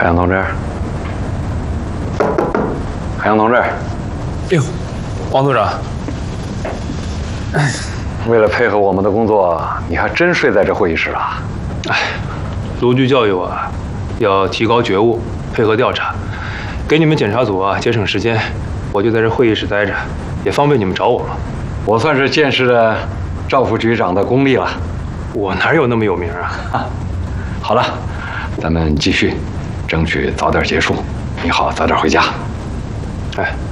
海洋同志，海洋同志， 哎呦，王组长， 为了配合我们的工作，你还真睡在这会议室了？ 哎，卢局教育我，要提高觉悟，配合调查，给你们检察组啊节省时间，我就在这会议室待着，也方便你们找我嘛。 我算是见识了赵副局长的功力了。 我哪有那么有名啊？ 好了，咱们继续，争取早点结束，你好早点回家。 哎。